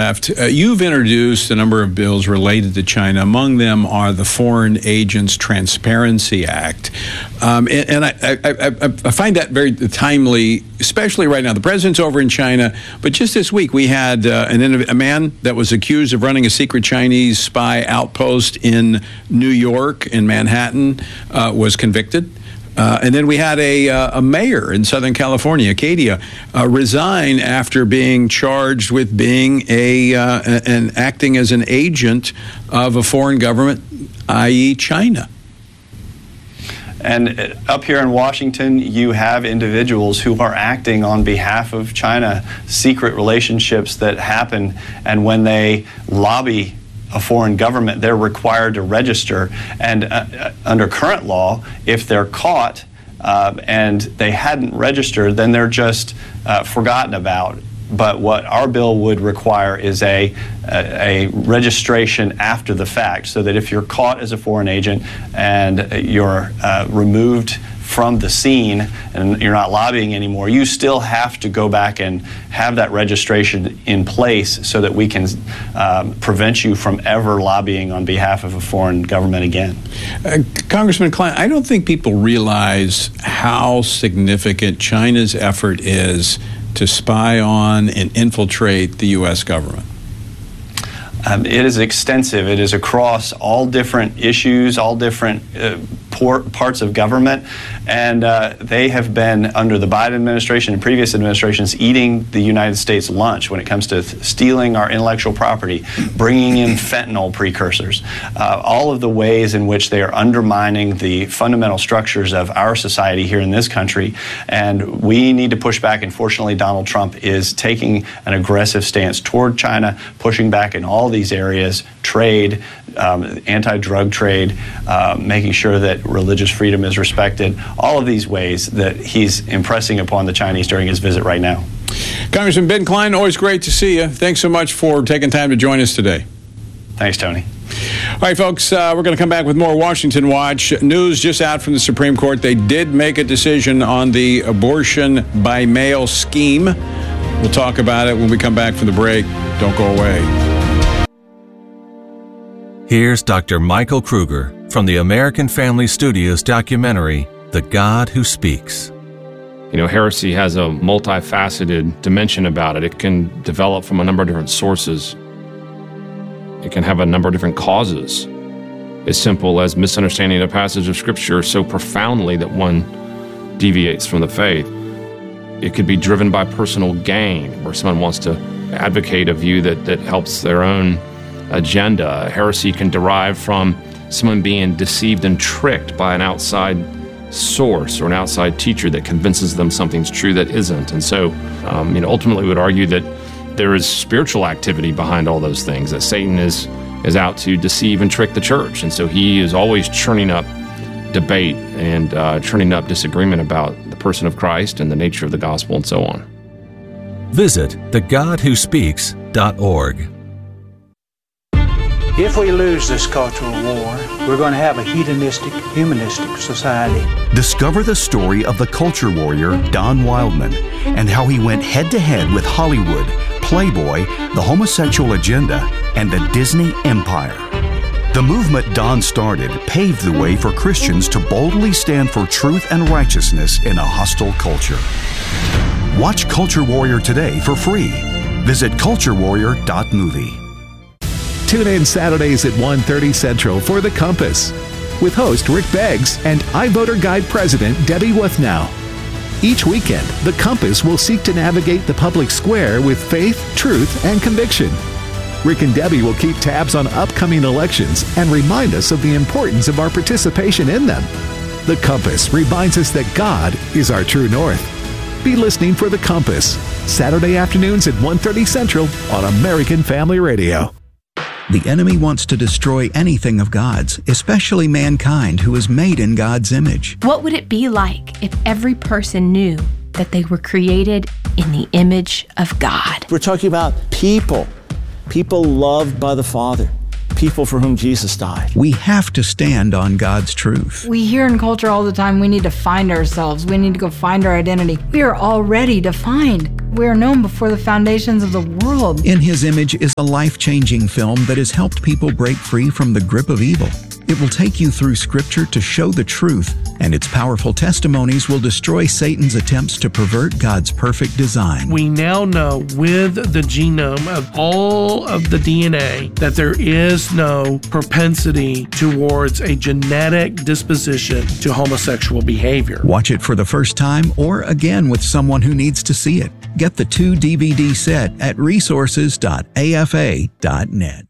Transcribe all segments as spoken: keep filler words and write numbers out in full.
left. Uh, you've introduced a number of bills related to China. Among them are the Foreign Agents Transparency Act. Um, and and I, I, I, I find that very timely, especially right now. The president's over in China, but just this week we had uh, an, a man that was accused of running a secret Chinese spy outpost in New York, in Manhattan, uh, was convicted. Uh, and then we had a, uh, a mayor in Southern California, Acadia, uh, resign after being charged with being a uh, and acting as an agent of a foreign government, that is. China. And up here in Washington, you have individuals who are acting on behalf of China, secret relationships that happen, and when they lobby a foreign government, they're required to register. And uh, under current law, if they're caught uh, and they hadn't registered, then they're just uh, forgotten about. But what our bill would require is a, a, a registration after the fact, so that if you're caught as a foreign agent and you're uh, removed from the scene and you're not lobbying anymore, you still have to go back and have that registration in place so that we can um, prevent you from ever lobbying on behalf of a foreign government again. Uh, Congressman Klein, I don't think people realize how significant China's effort is to spy on and infiltrate the U S government. Um, it is extensive. It is across all different issues, all different uh, por- parts of government, and uh, they have been, under the Biden administration and previous administrations, eating the United States lunch when it comes to th- stealing our intellectual property, bringing in fentanyl precursors, uh, all of the ways in which they are undermining the fundamental structures of our society here in this country, and we need to push back. And fortunately, Donald Trump is taking an aggressive stance toward China, pushing back in all these areas: trade, um, anti-drug trade, uh, making sure that religious freedom is respected, all of these ways that he's impressing upon the Chinese during his visit right now. Congressman Ben Cline, always great to see you. Thanks so much for taking time to join us today. Thanks, Tony. All right, folks, uh, we're going to come back with more Washington Watch. News just out from the Supreme Court. They did make a decision on the abortion by mail scheme. We'll talk about it when we come back from the break. Don't go away. Here's Doctor Michael Kruger from the American Family Studios documentary, The God Who Speaks. You know, heresy has a multifaceted dimension about it. It can develop from a number of different sources. It can have a number of different causes. As simple as misunderstanding a passage of Scripture so profoundly that one deviates from the faith. It could be driven by personal gain, where someone wants to advocate a view that, that helps their own agenda. Heresy can derive from someone being deceived and tricked by an outside source or an outside teacher that convinces them something's true that isn't. And so, um, you know, ultimately we would argue that there is spiritual activity behind all those things, that Satan is is out to deceive and trick the church. And so he is always churning up debate and uh, churning up disagreement about the person of Christ and the nature of the gospel and so on. Visit the god who speaks dot org. If we lose this cultural war, we're going to have a hedonistic, humanistic society. Discover the story of the culture warrior Don Wildman and how he went head-to-head with Hollywood, Playboy, the homosexual agenda, and the Disney empire. The movement Don started paved the way for Christians to boldly stand for truth and righteousness in a hostile culture. Watch Culture Warrior today for free. Visit culture warrior dot movie. Tune in Saturdays at one thirty Central for The Compass with host Rick Beggs and iVoter Guide President Debbie Wuthnow. Each weekend, The Compass will seek to navigate the public square with faith, truth, and conviction. Rick and Debbie will keep tabs on upcoming elections and remind us of the importance of our participation in them. The Compass reminds us that God is our true north. Be listening for The Compass, Saturday afternoons at one thirty Central on American Family Radio. The enemy wants to destroy anything of God's, especially mankind who is made in God's image. What would it be like if every person knew that they were created in the image of God? We're talking about people, people loved by the Father. people for whom Jesus died. We have to stand on God's truth. We hear in culture all the time, we need to find ourselves. We need to go find our identity. We are already defined. We are known before the foundations of the world. In His Image is a life-changing film that has helped people break free from the grip of evil. It will take you through Scripture to show the truth, and its powerful testimonies will destroy Satan's attempts to pervert God's perfect design. We now know with the genome of all of the D N A that there is no propensity towards a genetic disposition to homosexual behavior. Watch it for the first time or again with someone who needs to see it. Get the two D V D set at resources dot a f a dot net.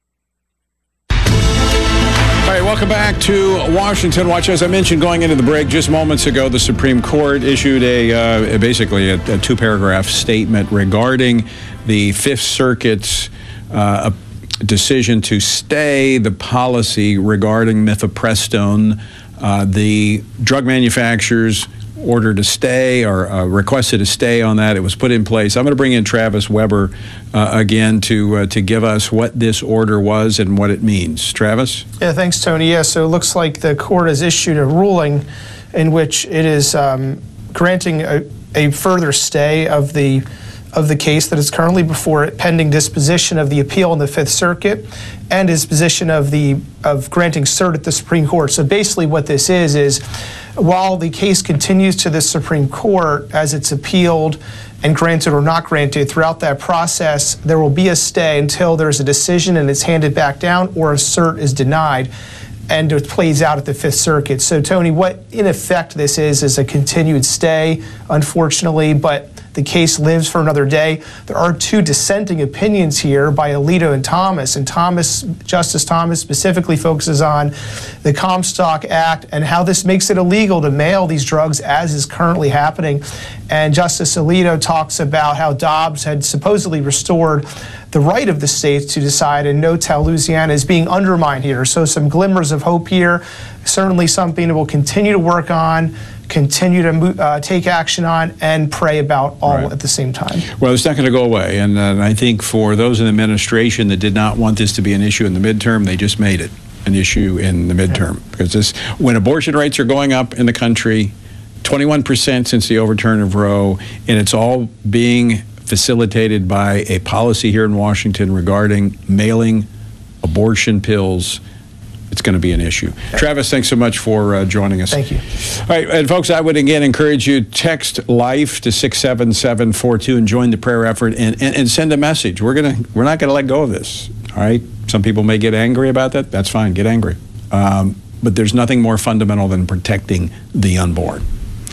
All right, welcome back to Washington Watch. As I mentioned going into the break just moments ago, the Supreme Court issued a uh, basically a, a two-paragraph statement regarding the Fifth Circuit's uh, decision to stay the policy regarding mifepristone. Uh, the drug manufacturers ordered to stay or uh, requested a stay on that. It was put in place. I'm going to bring in Travis Weber uh, again to uh, to give us what this order was and what it means. Travis? Yeah, thanks, Tony. Yeah, so it looks like the court has issued a ruling in which it is um, granting a, a further stay of the of the case that is currently before it, pending disposition of the appeal in the Fifth Circuit and disposition of the of granting cert at the Supreme Court. So basically what this is is while the case continues to the Supreme Court as it's appealed and granted or not granted, throughout that process there will be a stay until there's a decision and it's handed back down or a cert is denied and it plays out at the Fifth Circuit. So Tony, what in effect this is is a continued stay, unfortunately, but the case lives for another day. There are two dissenting opinions here by Alito and Thomas, and Thomas, Justice Thomas specifically focuses on the Comstock Act and how this makes it illegal to mail these drugs as is currently happening. And Justice Alito talks about how Dobbs had supposedly restored the right of the states to decide, and no-tell Louisiana is being undermined here. So some glimmers of hope here, certainly something that we'll continue to work on, continue to uh, take action on, and pray about all right. at the same time. Well, it's not going to go away, and, uh, and I think for those in the administration that did not want this to be an issue in the midterm, they just made it an issue in the midterm. Yeah. Because this, when abortion rates are going up in the country, twenty-one percent since the overturn of Roe, and it's all being facilitated by a policy here in Washington regarding mailing abortion pills, it's going to be an issue. Okay. Travis, thanks so much for uh, joining us. Thank you. All right, and folks, I would again encourage you, text LIFE to six seven seven four two and join the prayer effort and, and, and send a message. We're gonna we're not going to let go of this. All right, some people may get angry about that. That's fine, get angry. Um, but there's nothing more fundamental than protecting the unborn.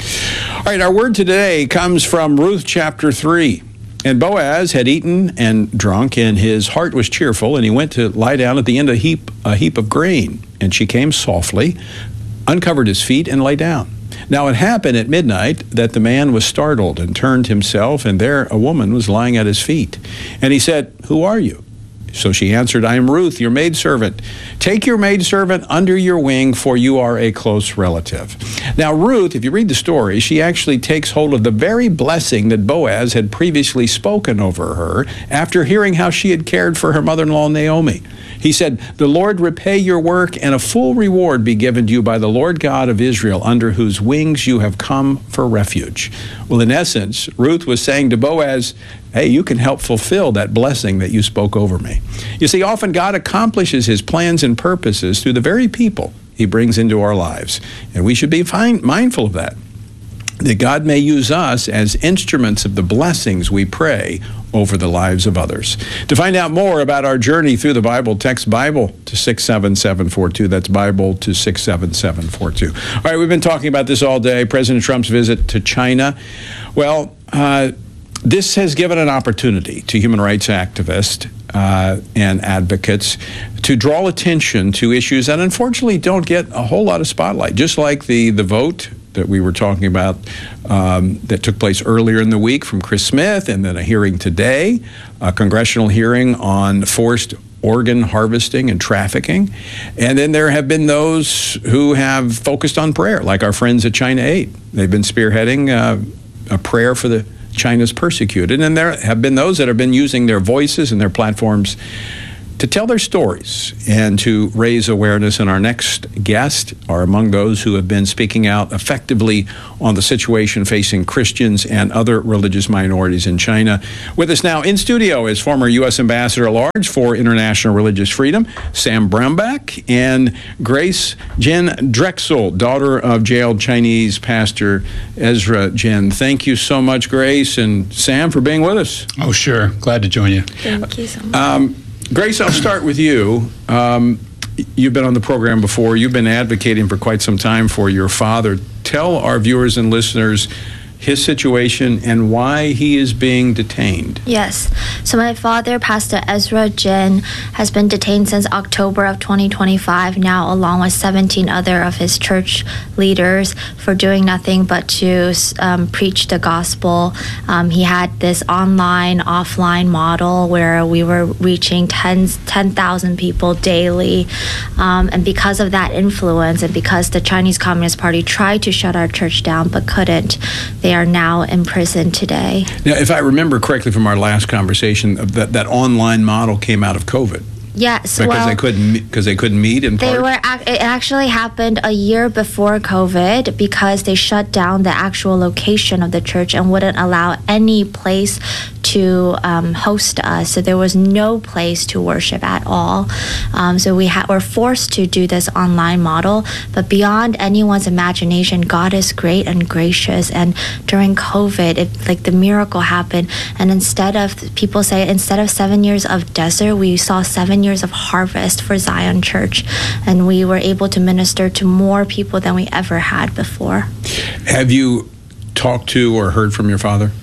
All right, our word today comes from Ruth chapter three. And Boaz had eaten and drunk, and his heart was cheerful, and he went to lie down at the end of a heap, a heap of grain. And she came softly, uncovered his feet, and lay down. Now it happened at midnight that the man was startled and turned himself, and there a woman was lying at his feet. And he said, "Who are you?" So she answered, "I am Ruth, your maidservant. Take your maidservant under your wing, for you are a close relative." Now Ruth, if you read the story, she actually takes hold of the very blessing that Boaz had previously spoken over her after hearing how she had cared for her mother-in-law Naomi. He said, "The Lord repay your work, and a full reward be given to you by the Lord God of Israel, under whose wings you have come for refuge." Well, in essence, Ruth was saying to Boaz, hey, you can help fulfill that blessing that you spoke over me. You see, often God accomplishes his plans and purposes through the very people he brings into our lives. And we should be fine, mindful of that, that God may use us as instruments of the blessings we pray over the lives of others. To find out more about our journey through the Bible, text Bible to six seven seven four two. That's Bible to six seven seven four two. All right, we've been talking about this all day, President Trump's visit to China. Well, uh, this has given an opportunity to human rights activists uh, and advocates to draw attention to issues that unfortunately don't get a whole lot of spotlight, just like the, the vote that we were talking about um, that took place earlier in the week from Chris Smith, and then a hearing today, a congressional hearing on forced organ harvesting and trafficking. And then there have been those who have focused on prayer, like our friends at China Aid. They've been spearheading uh, a prayer for the China's persecuted. And there have been those that have been using their voices and their platforms to tell their stories and to raise awareness. And our next guest are among those who have been speaking out effectively on the situation facing Christians and other religious minorities in China. With us now in studio is former U S Ambassador at Large for International Religious Freedom, Sam Brownback, and Grace Jen Drexel, daughter of jailed Chinese pastor Ezra Jen. Thank you so much, Grace and Sam, for being with us. Oh, sure. Glad to join you. Thank you so much. Um, Grace, I'll start with you. Um, you've been on the program before. You've been advocating for quite some time for your father. Tell our viewers and listeners his situation and why he is being detained. Yes. So my father, Pastor Ezra Jin, has been detained since October of twenty twenty-five now, along with seventeen other of his church leaders, for doing nothing but to um, preach the gospel. Um, he had this online, offline model where we were reaching ten thousand people daily. Um, and because of that influence, and because the Chinese Communist Party tried to shut our church down but couldn't, they are now in prison today. Now, if I remember correctly from our last conversation, that, that online model came out of COVID. Yes, because well, they couldn't because they couldn't meet in part. They were. It actually happened a year before COVID because they shut down the actual location of the church and wouldn't allow any place to um, host us. So there was no place to worship at all. Um, so we ha- were forced to do this online model. But beyond anyone's imagination, God is great and gracious. And during COVID, it, like the miracle happened. And instead of, people say, instead of seven years of desert, we saw seven years of harvest for Zion Church. And we were able to minister to more people than we ever had before. Have you talked to or heard from your father?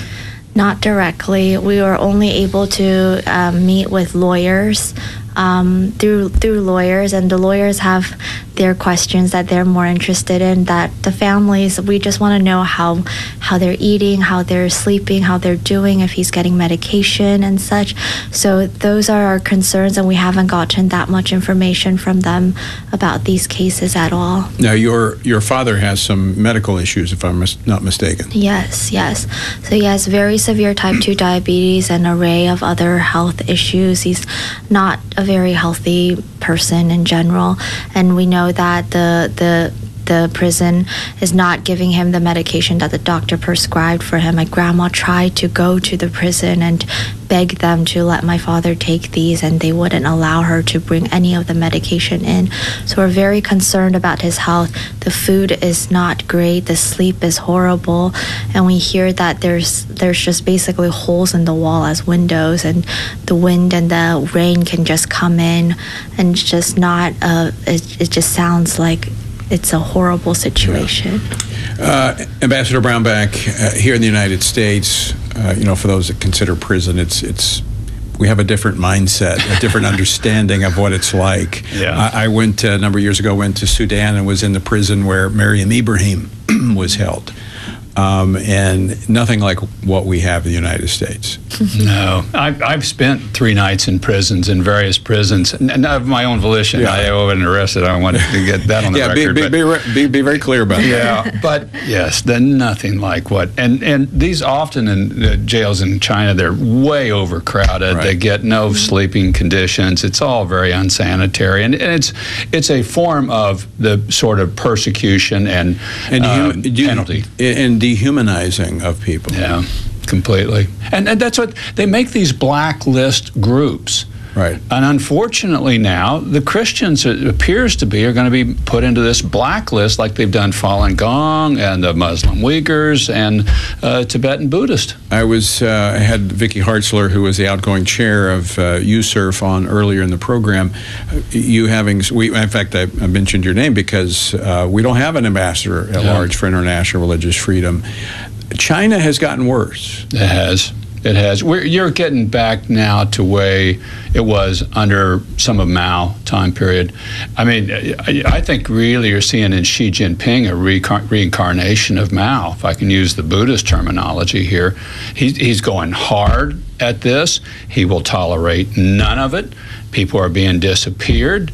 Not directly. We were only able to um, meet with lawyers um, through through lawyers, and the lawyers have their questions that they're more interested in. That the families, we just want to know how how they're eating, how they're sleeping, how they're doing, if he's getting medication and such. So those are our concerns, and we haven't gotten that much information from them about these cases at all. Now, your your father has some medical issues, if I'm mis- not mistaken. Yes, yes. So he has very severe type two diabetes and an array of other health issues. He's not a very healthy person in general, and we know that the the the prison is not giving him the medication that the doctor prescribed for him. My grandma tried to go to the prison and beg them to let my father take these, and they wouldn't allow her to bring any of the medication in. So we're very concerned about his health. The food is not great, the sleep is horrible, and we hear that there's there's just basically holes in the wall as windows, and the wind and the rain can just come in, and it's just not uh it, it just sounds like it's a horrible situation. Uh, Ambassador Brownback, uh, here in the United States, uh, you know, for those that consider prison, it's it's we have a different mindset, a different understanding of what it's like. Yeah. I, I went uh, a number of years ago, went to Sudan and was in the prison where Miriam Ibrahim was held. Um, and nothing like what we have in the United States. No. I've, I've spent three nights in prisons, in various prisons, and, and of my own volition. Yeah. I wasn't arrested. I wanted to get that on the yeah, record. Be, be, be, be, be very clear about yeah, that. Yeah, but yes, then nothing like what. And, and these often in uh, jails in China, they're way overcrowded. Right. They get no sleeping conditions. It's all very unsanitary. And, and it's it's a form of the sort of persecution and, and um, do you, penalty. And dehumanizing of people. Yeah, completely. And, and that's what, they make these blacklist groups. Right. And unfortunately now, the Christians, it appears to be, are going to be put into this blacklist like they've done Falun Gong and the Muslim Uyghurs and uh, Tibetan Buddhist. I was, uh, I had Vicky Hartzler, who was the outgoing chair of uh, U S E R F, on earlier in the program. You having, we, in fact, I, I mentioned your name because uh, we don't have an ambassador at Yeah. large for international religious freedom. China has gotten worse. It has. It has. We're, you're getting back now to way it was under some of Mao time period. I mean, I, I think really you're seeing in Xi Jinping a recar- reincarnation of Mao, if I can use the Buddhist terminology here. He, he's going hard at this. He will tolerate none of it. People are being disappeared.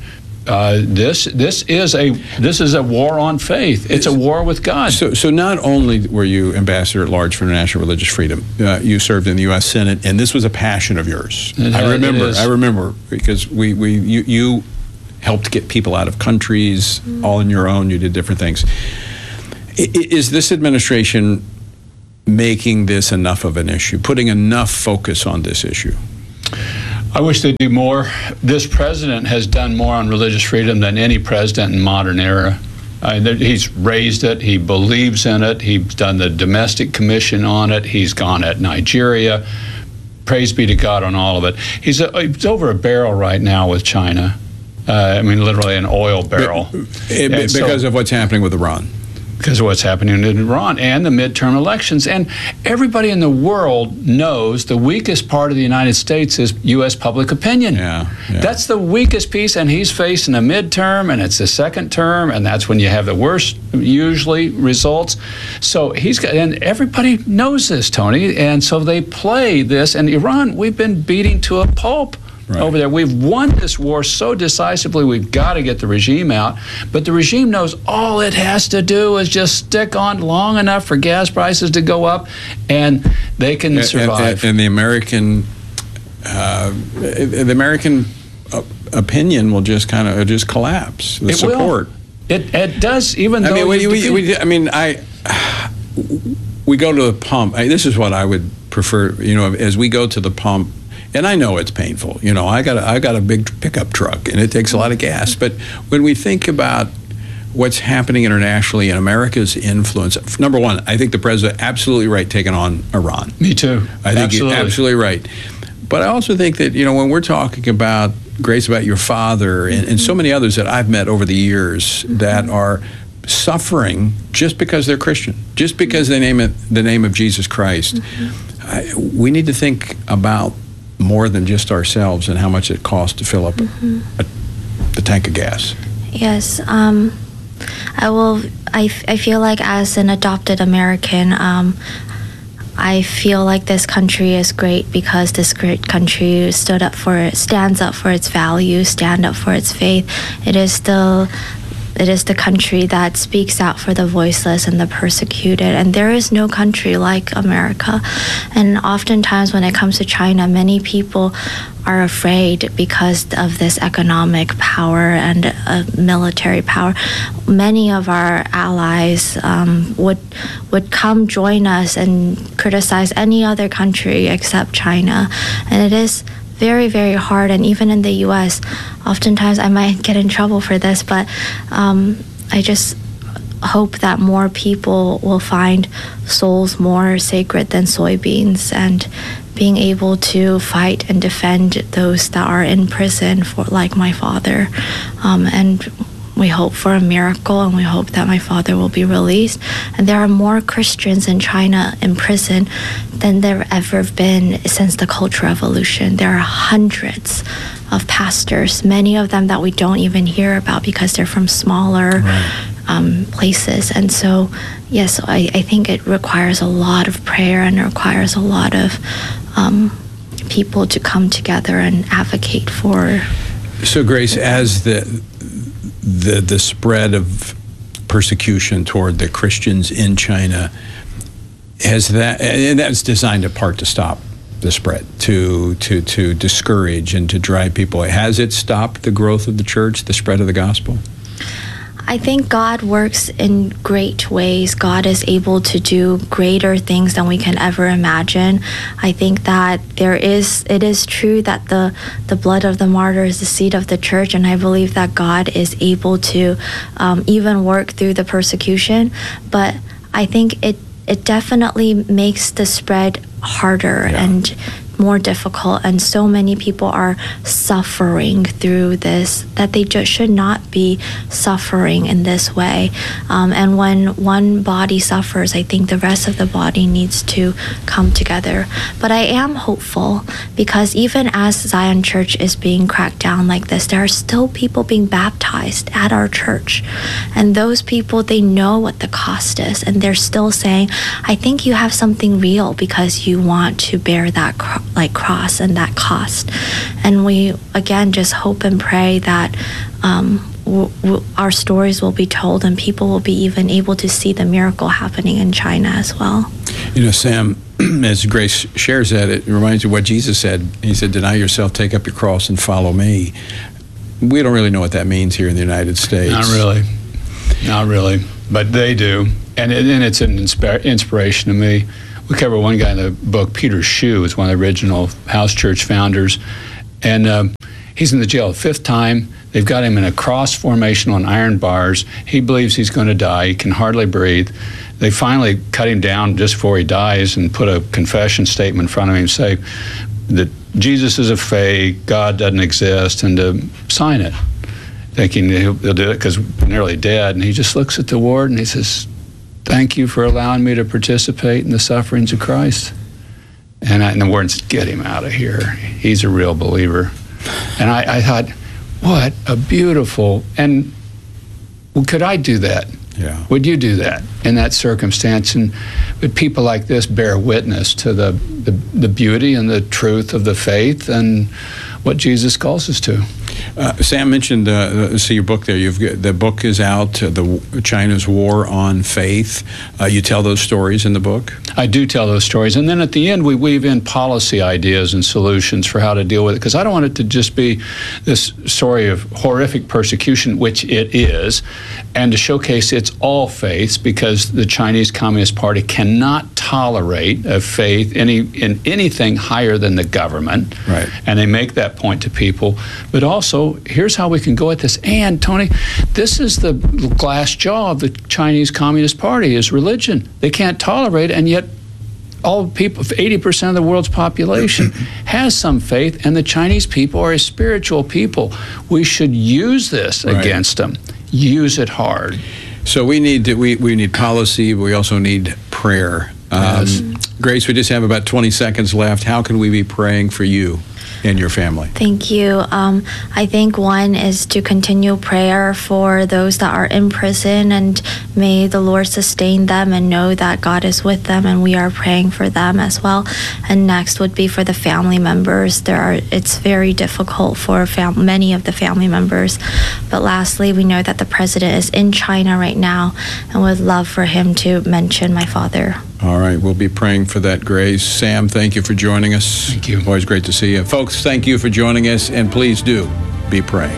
uh, this this is a this is a war on faith. It's a war with God. So, so not only were you ambassador at large for international religious freedom, uh, you served in the U S Senate, and this was a passion of yours. It, I remember. it is. I remember because we we you, you helped get people out of countries mm. all on your own. You did different things. I, is this administration making this enough of an issue, putting enough focus on this issue? I wish they'd do more. This president has done more on religious freedom than any president in modern era. Uh, he's raised it. He believes in it. He's done the domestic commission on it. He's gone at Nigeria. Praise be to God on all of it. He's, a, he's over a barrel right now with China. Uh, I mean, literally an oil barrel. It, because so, of what's happening with Iran. Because of what's happening in Iran and the midterm elections. And everybody in the world knows the weakest part of the United States is U S public opinion. Yeah, yeah. That's the weakest piece, and he's facing a midterm, and it's the second term, and that's when you have the worst, usually, results. So he's got, and everybody knows this, Tony, and so they play this. And Iran, we've been beating to a pulp. Right. Over there. We've won this war so decisively, we've got to get the regime out. But the regime knows all it has to do is just stick on long enough for gas prices to go up, and they can and, survive. And, and the American, uh, the American opinion will just kind of just collapse. The it support. Will. It it does, even I though. Mean, we, we, we, I mean, I. We go to the pump. I, this is what I would prefer. You know, as we go to the pump. And I know it's painful. You know, I got a, I got a big pickup truck, and it takes a lot of gas. But when we think about what's happening internationally and America's influence, number one, I think the president absolutely right taking on Iran. Me too. I think absolutely. he's absolutely right. But I also think that, you know, when we're talking about, Grace, about your father and, and so many others that I've met over the years that are suffering just because they're Christian, just because they name it the name of Jesus Christ, mm-hmm. I, we need to think about more than just ourselves and how much it costs to fill up mm-hmm. a, a, the tank of gas. Yes, um, I will. I, f- I feel like as an adopted American, um, I feel like this country is great because this great country stood up for stands up for its values, stand up for its faith. It is still. It is the country that speaks out for the voiceless and the persecuted, and there is no country like America. And oftentimes when it comes to China, many people are afraid because of this economic power and uh, military power. Many of our allies um, would would come join us and criticize any other country except China, and it is very, very hard. And even in the U S, oftentimes I might get in trouble for this, but um, I just hope that more people will find souls more sacred than soybeans, and being able to fight and defend those that are in prison, for like my father. Um, and we hope for a miracle, and we hope that my father will be released. And there are more Christians in China in prison than there ever been since the Cultural Revolution. There are hundreds of pastors, many of them that we don't even hear about because they're from smaller right. um, places. And so, yes, I, I think it requires a lot of prayer, and it requires a lot of um, people to come together and advocate for. So, Grace, as the the the spread of persecution toward the Christians in China, has that, and that's designed in part to stop the spread, to to to discourage and to drive people. Has it stopped the growth of the church, the spread of the gospel? I think God works in great ways. God is able to do greater things than we can ever imagine. I think that there is, it is true that the, the blood of the martyr is the seed of the church, and I believe that God is able to um, even work through the persecution. But I think it, it definitely makes the spread harder yeah. and more difficult, and so many people are suffering through this that they just should not be suffering in this way. Um, and when one body suffers, I think the rest of the body needs to come together. But I am hopeful, because even as Zion Church is being cracked down like this, there are still people being baptized at our church, and those people, they know what the cost is, and they're still saying, I think you have something real because you want to bear that cross. like cross and that cost. And we again just hope and pray that um, w- w- our stories will be told and people will be even able to see the miracle happening in China as well. You know, Sam, as Grace shares that, it reminds me of what Jesus said. He said, deny yourself, take up your cross, and follow me. We don't really know what that means here in the United States. Not really. Not really. But they do. And, it, and it's an insp- inspiration to me. We cover one guy in the book, Peter Shue, is one of the original House Church founders. And um, he's in the jail a fifth time. They've got him in a cross formation on iron bars. He believes he's going to die. He can hardly breathe. They finally cut him down just before he dies and put a confession statement in front of him and say that Jesus is a fake, God doesn't exist, and to sign it, thinking he'll, he'll do it because he's nearly dead. And he just looks at the ward and he says, thank you for allowing me to participate in the sufferings of Christ. And, I, and the words, get him out of here. He's a real believer. And I, I thought, what a beautiful, and well, could I do that? Yeah. Would you do that in that circumstance? And would people like this bear witness to the, the, the beauty and the truth of the faith and what Jesus calls us to? Uh, Sam mentioned, uh, see your book there. You've got, the book is out, uh, the China's War on Faith. Uh, you tell those stories in the book? I do tell those stories. And then at the end, we weave in policy ideas and solutions for how to deal with it. Because I don't want it to just be this story of horrific persecution, which it is, and to showcase it's all faiths, because the Chinese Communist Party cannot tolerate a faith any in anything higher than the government. Right. And they make that point to people. But also, here's how we can go at this. And, Tony, this is the glass jaw of the Chinese Communist Party, is religion. They can't tolerate it, and yet all people, eighty percent of the world's population has some faith, and the Chinese people are a spiritual people. We should use this Right. against them. Use it hard. So we need to, we, we need policy, but we also need prayer. Um, Yes. Grace, we just have about twenty seconds left. How can we be praying for you and your family? Thank you. Um, I think one is to continue prayer for those that are in prison, and may the Lord sustain them and know that God is with them, and we are praying for them as well. And next would be for the family members. There are it's very difficult for fam- many of the family members. But lastly, we know that the president is in China right now, and would love for him to mention my father. All right, we'll be praying for that, Grace. Sam, thank you for joining us. Thank you. Always great to see you. Folks, thank you for joining us, and please do be praying.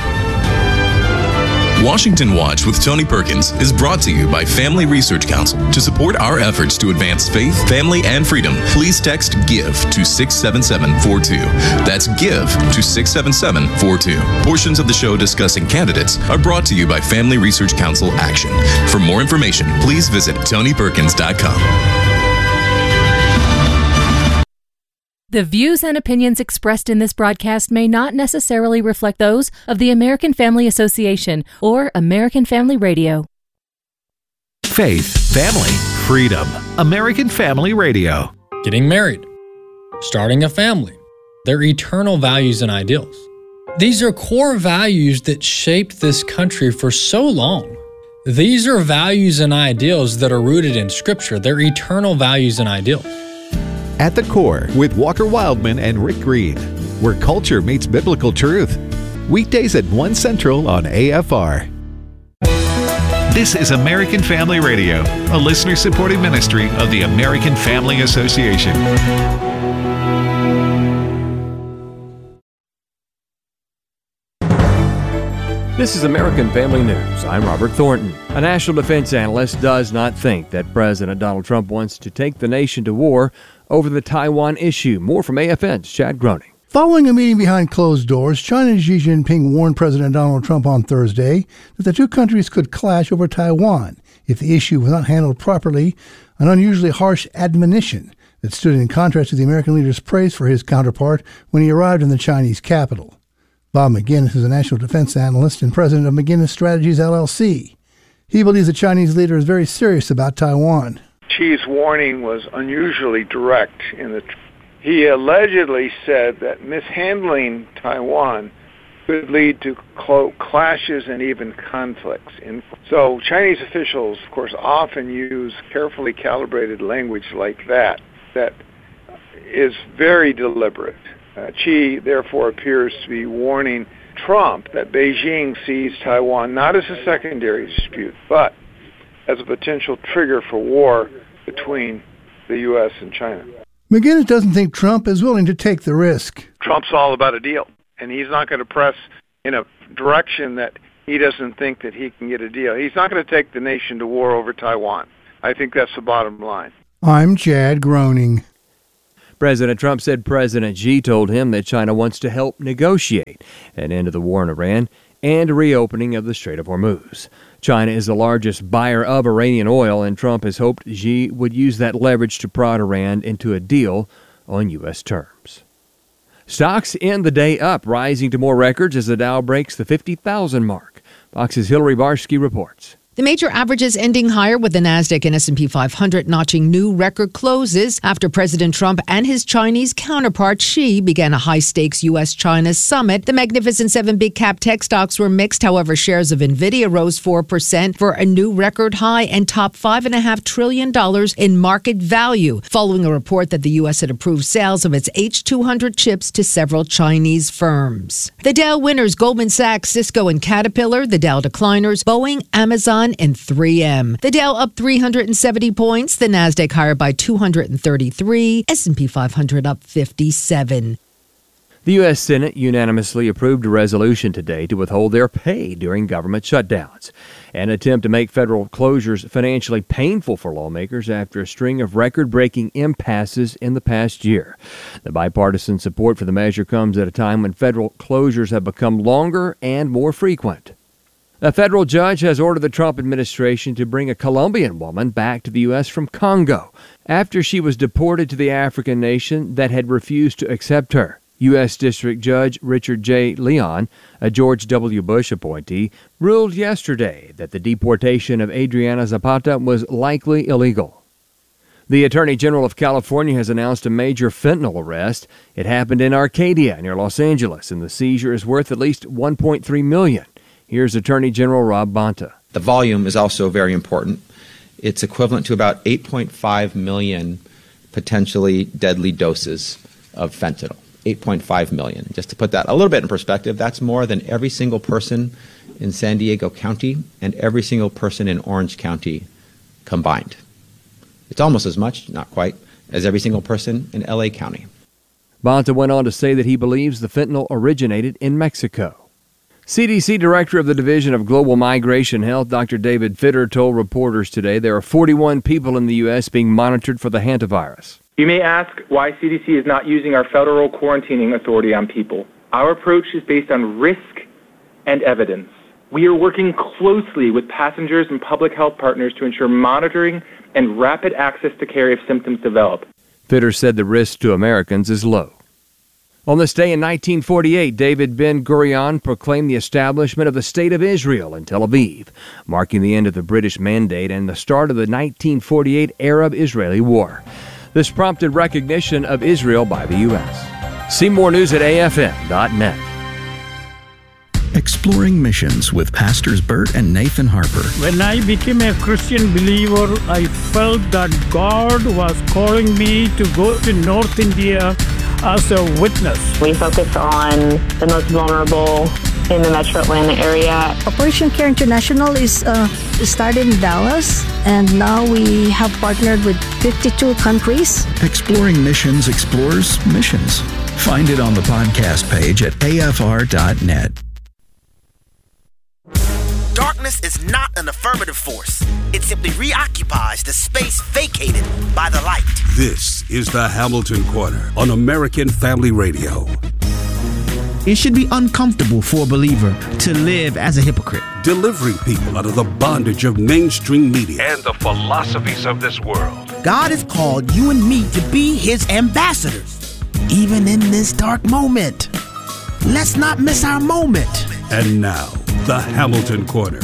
Washington Watch with Tony Perkins is brought to you by Family Research Council. To support our efforts to advance faith, family, and freedom, please text GIVE to six seven seven four two. That's GIVE to six seven seven four two. Portions of the show discussing candidates are brought to you by Family Research Council Action. For more information, please visit tony perkins dot com. The views and opinions expressed in this broadcast may not necessarily reflect those of the American Family Association or American Family Radio. Faith, family, freedom. American Family Radio. Getting married, starting a family, their eternal values and ideals. These are core values that shaped this country for so long. These are values and ideals that are rooted in Scripture. They're eternal values and ideals. At the Core with Walker Wildman and Rick Green, where culture meets biblical truth. Weekdays at one Central on A F R. This is American Family Radio, a listener-supported ministry of the American Family Association. This is American Family News. I'm Robert Thornton. A national defense analyst does not think that President Donald Trump wants to take the nation to war over the Taiwan issue. More from A F N's Chad Groening. Following a meeting behind closed doors, China's Xi Jinping warned President Donald Trump on Thursday that the two countries could clash over Taiwan if the issue was not handled properly, an unusually harsh admonition that stood in contrast to the American leader's praise for his counterpart when he arrived in the Chinese capital. Bob McGinnis is a national defense analyst and president of McGinnis Strategies, L L C. He believes the Chinese leader is very serious about Taiwan. Xi's warning was unusually direct. In that he allegedly said that mishandling Taiwan could lead to clashes and even conflicts. So Chinese officials, of course, often use carefully calibrated language like that, that is very deliberate. Uh, Xi, therefore, appears to be warning Trump that Beijing sees Taiwan not as a secondary dispute, but as a potential trigger for war between the U S and China. McGinnis doesn't think Trump is willing to take the risk. Trump's all about a deal, and he's not going to press in a direction that he doesn't think that he can get a deal. He's not going to take the nation to war over Taiwan. I think that's the bottom line. I'm Chad Groening. President Trump said President Xi told him that China wants to help negotiate an end to the war in Iran and a reopening of the Strait of Hormuz. China is the largest buyer of Iranian oil, and Trump has hoped Xi would use that leverage to prod Iran into a deal on U S terms. Stocks end the day up, rising to more records as the Dow breaks the fifty thousand mark. Fox's Hillary Barsky reports. The major averages ending higher, with the Nasdaq and S and P five hundred notching new record closes after President Trump and his Chinese counterpart Xi began a high-stakes U S China summit. The Magnificent Seven big-cap tech stocks were mixed. However, shares of NVIDIA rose four percent for a new record high and topped five point five trillion dollars in market value, following a report that the U S had approved sales of its H two hundred chips to several Chinese firms. The Dow winners: Goldman Sachs, Cisco, and Caterpillar. The Dow decliners: Boeing, Amazon, and three M. The Dow up three hundred seventy points, the Nasdaq higher by two hundred thirty-three, S and P five hundred up fifty-seven. The U S Senate unanimously approved a resolution today to withhold their pay during government shutdowns, an attempt to make federal closures financially painful for lawmakers after a string of record-breaking impasses in the past year. The bipartisan support for the measure comes at a time when federal closures have become longer and more frequent. A federal judge has ordered the Trump administration to bring a Colombian woman back to the U S from Congo after she was deported to the African nation that had refused to accept her. U S District Judge Richard J. Leon, a George W. Bush appointee, ruled yesterday that the deportation of Adriana Zapata was likely illegal. The Attorney General of California has announced a major fentanyl arrest. It happened in Arcadia near Los Angeles, and the seizure is worth at least one point three million dollars. Here's Attorney General Rob Bonta. The volume is also very important. It's equivalent to about eight point five million potentially deadly doses of fentanyl. eight point five million. Just to put that a little bit in perspective, that's more than every single person in San Diego County and every single person in Orange County combined. It's almost as much, not quite, as every single person in L A County. Bonta went on to say that he believes the fentanyl originated in Mexico. C D C Director of the Division of Global Migration Health, Doctor David Fitter, told reporters today there are forty-one people in the U S being monitored for the hantavirus. You may ask why C D C is not using our federal quarantining authority on people. Our approach is based on risk and evidence. We are working closely with passengers and public health partners to ensure monitoring and rapid access to care if symptoms develop. Fitter said the risk to Americans is low. On this day in nineteen forty-eight, David Ben-Gurion proclaimed the establishment of the State of Israel in Tel Aviv, marking the end of the British Mandate and the start of the nineteen forty-eight Arab-Israeli War. This prompted recognition of Israel by the U S. See more news at A F N dot net. Exploring Missions with Pastors Bert and Nathan Harper. When I became a Christian believer, I felt that God was calling me to go to North India as a witness. We focus on the most vulnerable in the Metro Atlanta area. Operation Care International is uh, started in Dallas, and now we have partnered with fifty-two countries. Exploring Missions explores missions. Find it on the podcast page at A F R dot net. Darkness is not an affirmative force. It simply reoccupies the space vacated by the light. This is the Hamilton Corner on American Family Radio. It should be uncomfortable for a believer to live as a hypocrite. Delivering people out of the bondage of mainstream media and the philosophies of this world. God has called you and me to be his ambassadors, even in this dark moment. Let's not miss our moment. And now, the Hamilton Corner.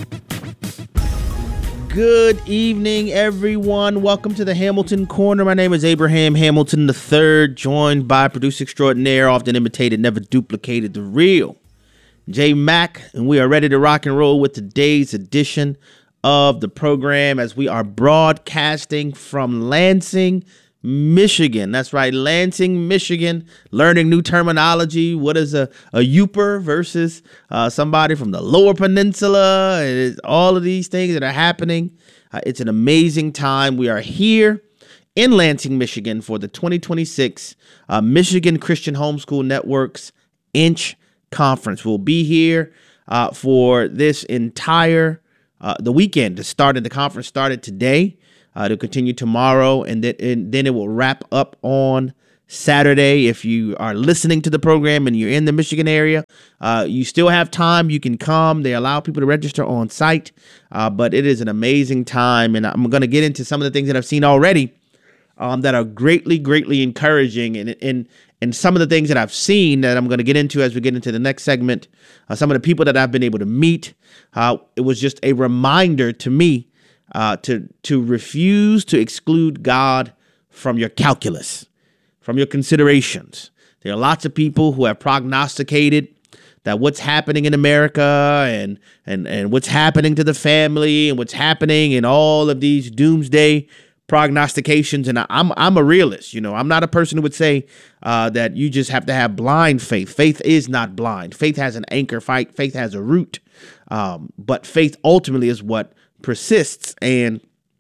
Good evening, everyone. Welcome to the Hamilton Corner. My name is Abraham Hamilton the third, joined by producer extraordinaire, often imitated, never duplicated, the real J Mac, and we are ready to rock and roll with today's edition of the program as we are broadcasting from Lansing, Michigan. That's right, Lansing, Michigan. Learning new terminology. What is a, a Yooper versus uh, somebody from the Lower Peninsula? It is all of these things that are happening. Uh, it's an amazing time. We are here in Lansing, Michigan for the twenty twenty-six uh, Michigan Christian Homeschool Network's Inch Conference. We'll be here uh, for this entire uh, the weekend. The start of the conference started today. Uh, to continue tomorrow, and then and then it will wrap up on Saturday. If you are listening to the program and you're in the Michigan area, uh, you still have time. You can come. They allow people to register on site, uh, but it is an amazing time, and I'm going to get into some of the things that I've seen already um, that are greatly, greatly encouraging, and and and some of the things that I've seen that I'm going to get into as we get into the next segment. Uh, some of the people that I've been able to meet. Uh, it was just a reminder to me. Uh, to to refuse to exclude God from your calculus, from your considerations. There are lots of people who have prognosticated that what's happening in America and and and what's happening to the family and what's happening in all of these doomsday prognostications. And I'm I'm a realist. You know, I'm not a person who would say uh, that you just have to have blind faith. Faith is not blind. Faith has an anchor. Faith has a root. Um, but faith ultimately is what persists. And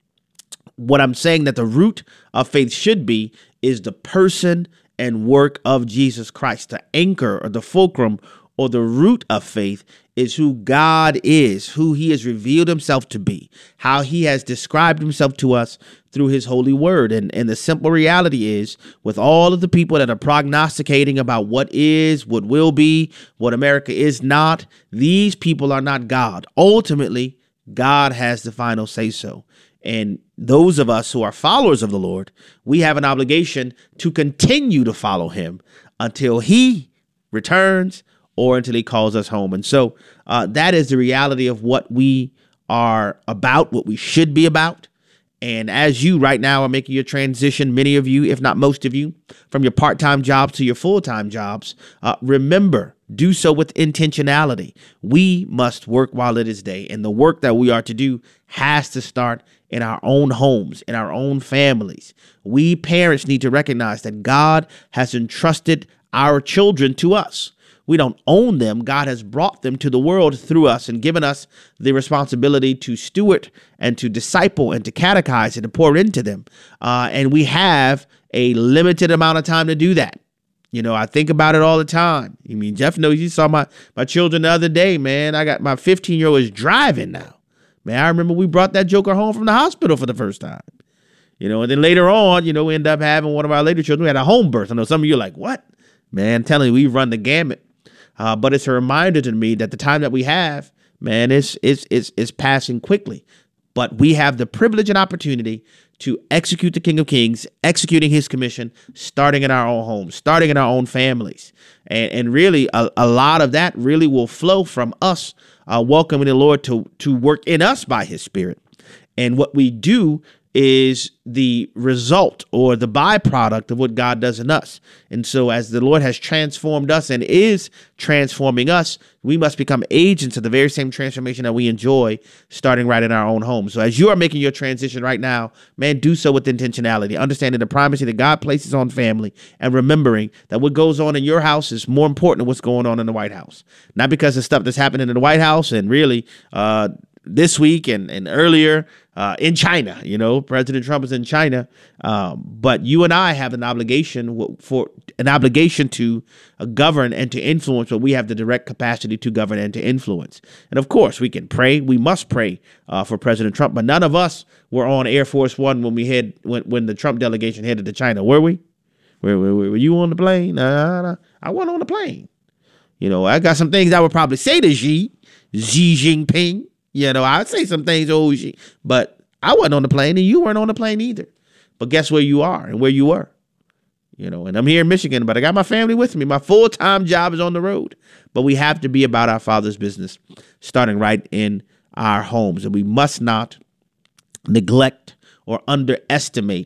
what I'm saying that the root of faith should be is the person and work of Jesus Christ. The anchor or the fulcrum or the root of faith is who God is, who he has revealed himself to be, how he has described himself to us through his holy word. And, and the simple reality is, with all of the people that are prognosticating about what is, what will be, what America is not, these people are not God. Ultimately, God has the final say so. And those of us who are followers of the Lord, we have an obligation to continue to follow him until he returns or until he calls us home. And so uh, that is the reality of what we are about, what we should be about. And as you right now are making your transition, many of you, if not most of you, from your part-time jobs to your full-time jobs, uh, remember, do so with intentionality. We must work while it is day. And the work that we are to do has to start in our own homes, in our own families. We parents need to recognize that God has entrusted our children to us. We don't own them. God has brought them to the world through us and given us the responsibility to steward and to disciple and to catechize and to pour into them. Uh, and we have a limited amount of time to do that. You know, I think about it all the time. I mean, Jeff knows, you saw my, my children the other day, man. I got my fifteen-year-old is driving now. Man, I remember we brought that joker home from the hospital for the first time. You know, and then later on, you know, we end up having one of our later children. We had a home birth. I know some of you are like, what? Man, I'm telling you, we run the gamut. Uh, but it's a reminder to me that the time that we have, man, is is is is passing quickly. But we have the privilege and opportunity to execute the King of Kings, executing his commission, starting in our own homes, starting in our own families. And, and really, a, a lot of that really will flow from us uh, welcoming the Lord to, to work in us by his Spirit. And what we do is the result or the byproduct of what God does in us. And so as the Lord has transformed us and is transforming us, we must become agents of the very same transformation that we enjoy starting right in our own home. So as you are making your transition right now, man, do so with intentionality, understanding the primacy that God places on family and remembering that what goes on in your house is more important than what's going on in the White House. Not because of stuff that's happening in the White House and really uh, this week and, and earlier uh, in China, you know, President Trump is in China. Um, but you and I have an obligation for an obligation to uh, govern and to influence, but we have the direct capacity to govern and to influence. And of course, we can pray. We must pray uh, for President Trump. But none of us were on Air Force One when we had when, when the Trump delegation headed to China, were we? Were, were, were you on the plane? Nah, nah, I wasn't on the plane. You know, I got some things I would probably say to Xi, Xi Jinping. You know, I'd say some things, oh, but I wasn't on the plane and you weren't on the plane either. But guess where you are and where you were? You know, and I'm here in Michigan, but I got my family with me. My full-time job is on the road. But we have to be about our Father's business, starting right in our homes. And we must not neglect or underestimate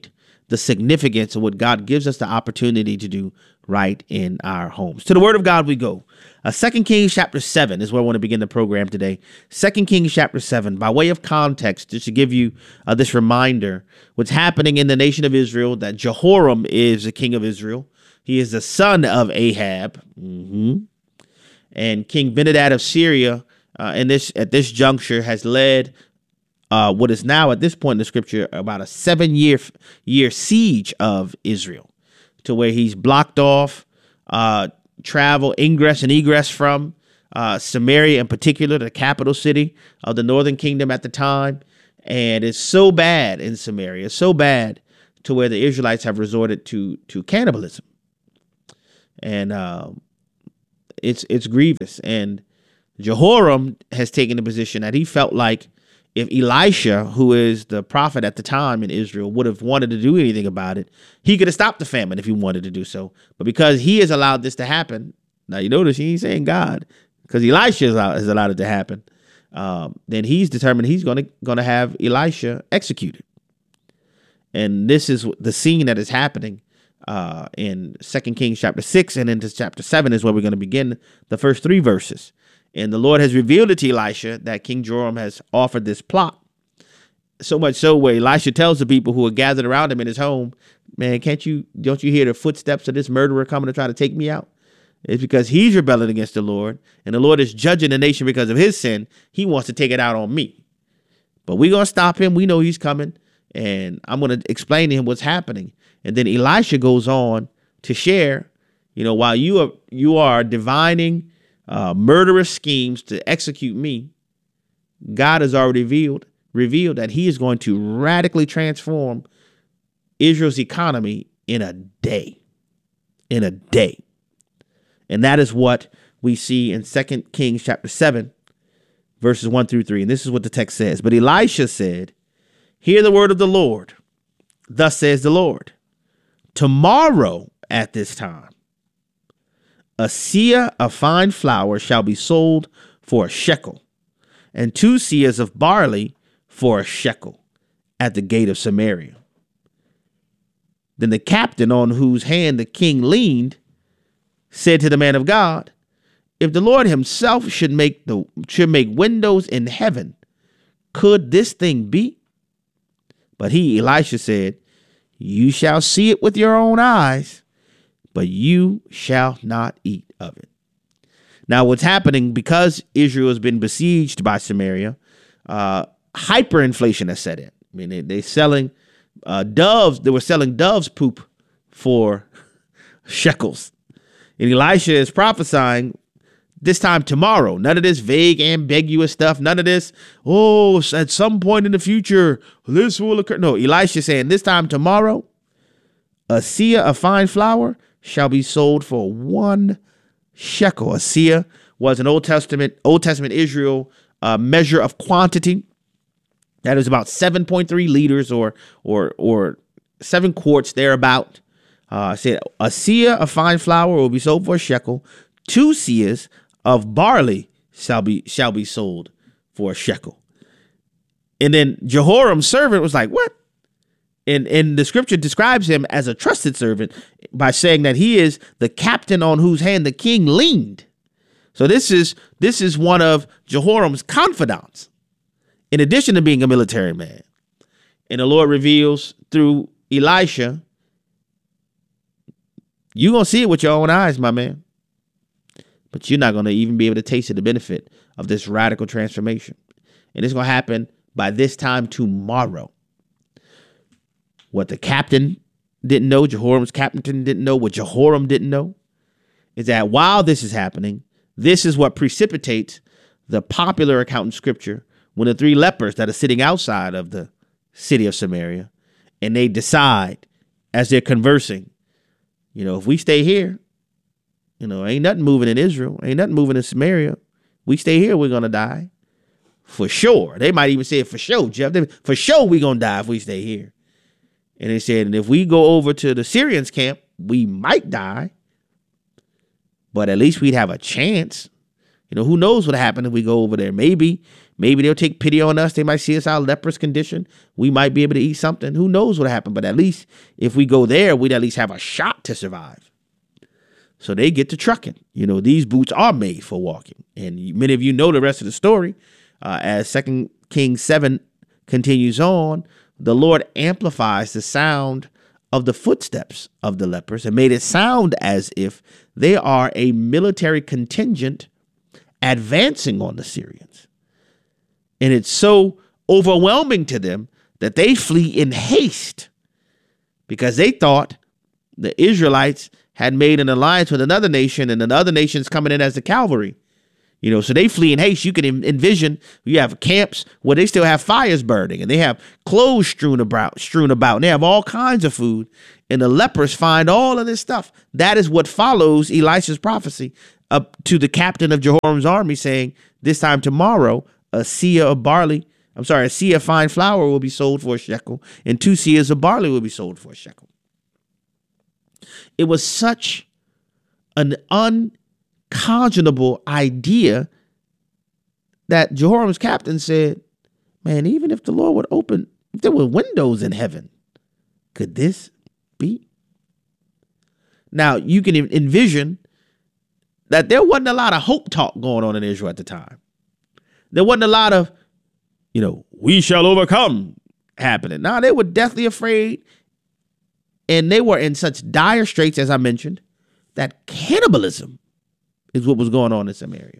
the significance of what God gives us the opportunity to do right in our homes. To the Word of God we go. Uh, Second Kings chapter seven is where I want to begin the program today. Second Kings chapter seven, by way of context, just to give you uh, this reminder, what's happening in the nation of Israel, that Jehoram is the king of Israel. He is the son of Ahab. Mm-hmm. And King Benhadad of Syria, uh, in this at this juncture, has led uh, what is now at this point in the scripture about a seven-year year siege of Israel, to where he's blocked off uh, travel, ingress and egress from uh, Samaria in particular, the capital city of the northern kingdom at the time. And it's so bad in Samaria, it's so bad to where the Israelites have resorted to to cannibalism. And uh, it's it's grievous. And Jehoram has taken the position that he felt like if Elisha, who is the prophet at the time in Israel, would have wanted to do anything about it, he could have stopped the famine if he wanted to do so. But because he has allowed this to happen, now you notice he ain't saying God, because Elisha has allowed, has allowed it to happen, um, then he's determined he's going to going to have Elisha executed. And this is the scene that is happening uh, in Second Kings chapter six and into chapter seven is where we're going to begin the first three verses. And the Lord has revealed it to Elisha that King Joram has offered this plot. So much so where Elisha tells the people who are gathered around him in his home, man, can't you, don't you hear the footsteps of this murderer coming to try to take me out? It's because he's rebelling against the Lord, and the Lord is judging the nation because of his sin. He wants to take it out on me. But we're going to stop him. We know he's coming, and I'm going to explain to him what's happening. And then Elisha goes on to share, you know, while you are, you are divining Uh, murderous schemes to execute me, God has already revealed, revealed that he is going to radically transform Israel's economy in a day. In a day. And that is what we see in Second Kings chapter seven, verses one through three. And this is what the text says. But Elisha said, "Hear the word of the Lord. Thus says the Lord, tomorrow at this time, a seah of fine flour shall be sold for a shekel, and two seahs of barley for a shekel at the gate of Samaria." Then the captain on whose hand the king leaned said to the man of God, "If the Lord himself should make the should make windows in heaven, could this thing be?" But he, Elisha, said, "You shall see it with your own eyes, but you shall not eat of it." Now, what's happening, because Israel has been besieged by Samaria, uh, hyperinflation has set in. I mean, they, they're selling uh, doves. They were selling doves' poop for shekels. And Elisha is prophesying this time tomorrow. None of this vague, ambiguous stuff. None of this, oh, at some point in the future, this will occur. No, Elisha saying this time tomorrow, a seah of fine flour shall be sold for one shekel. A seah was an Old Testament, Old Testament Israel uh, measure of quantity. That is about seven point three liters or or or seven quarts thereabout. Uh, said a seah of fine flour will be sold for a shekel. Two seahs of barley shall be shall be sold for a shekel. And then Jehoram's servant was like, "What?" And, and the scripture describes him as a trusted servant by saying that he is the captain on whose hand the king leaned. So this is this is one of Jehoram's confidants, in addition to being a military man. And the Lord reveals through Elisha, you're going to see it with your own eyes, my man. But you're not going to even be able to taste the benefit of this radical transformation. And it's going to happen by this time tomorrow. What the captain didn't know, Jehoram's captain didn't know, what Jehoram didn't know, is that while this is happening, this is what precipitates the popular account in scripture when the three lepers that are sitting outside of the city of Samaria, and they decide as they're conversing, you know, if we stay here, you know, ain't nothing moving in Israel, ain't nothing moving in Samaria. We stay here, we're going to die. For sure. They might even say it for sure, Jeff. They, for sure we're going to die if we stay here. And they said, and if we go over to the Syrians' camp, we might die, but at least we'd have a chance. You know, who knows what happened if we go over there? Maybe, Maybe they'll take pity on us. They might see us our leprous condition. We might be able to eat something. Who knows what happened? But at least if we go there, we'd at least have a shot to survive. So they get to trucking. You know, these boots are made for walking. And many of you know the rest of the story. Uh, as Second Kings seven continues on, the Lord amplifies the sound of the footsteps of the lepers and made it sound as if they are a military contingent advancing on the Syrians. And it's so overwhelming to them that they flee in haste because they thought the Israelites had made an alliance with another nation and another nation's coming in as the cavalry. You know, so they flee in haste. You can envision you have camps where they still have fires burning and they have clothes strewn about, strewn about, and they have all kinds of food. And the lepers find all of this stuff. That is what follows Elisha's prophecy up to the captain of Jehoram's army saying, this time tomorrow, a seah of barley, I'm sorry, a seah of fine flour will be sold for a shekel, and two seahs of barley will be sold for a shekel. It was such an unconscionable idea that Jehoram's captain said, man, even if the Lord would open, if there were windows in heaven, could this be? Now, you can envision that there wasn't a lot of hope talk going on in Israel at the time. There wasn't a lot of, you know, we shall overcome happening. Now, they were deathly afraid, and they were in such dire straits, as I mentioned, that cannibalism is what was going on in Samaria.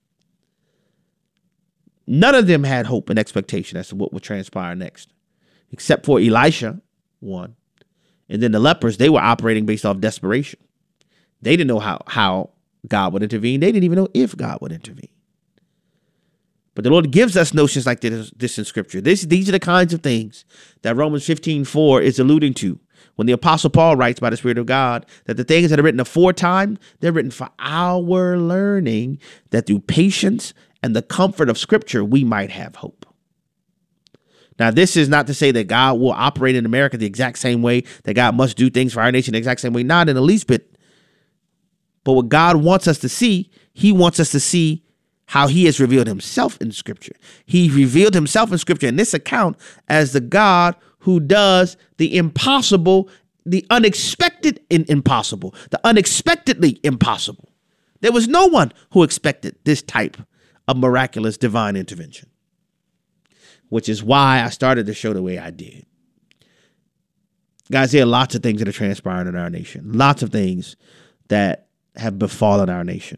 None of them had hope and expectation as to what would transpire next, except for Elisha, one. And then the lepers, they were operating based off desperation. They didn't know how, how God would intervene. They didn't even know if God would intervene. But the Lord gives us notions like this, this in Scripture. This, these are the kinds of things that Romans fifteen four is alluding to when the Apostle Paul writes by the Spirit of God that the things that are written aforetime, they're written for our learning, that through patience and the comfort of Scripture, we might have hope. Now, this is not to say that God will operate in America the exact same way, that God must do things for our nation the exact same way, not in the least bit. But what God wants us to see, he wants us to see how he has revealed himself in Scripture. He revealed himself in Scripture in this account as the God who does the impossible, the unexpected in impossible, the unexpectedly impossible. There was no one who expected this type of miraculous divine intervention, which is why I started the show the way I did. Guys, there are lots of things that are transpiring in our nation, lots of things that have befallen our nation.